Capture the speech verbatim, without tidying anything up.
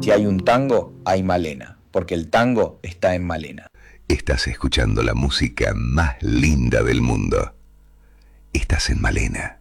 Si hay un tango, hay Malena, porque el tango está en Malena. Estás escuchando la música más linda del mundo. Estás en Malena.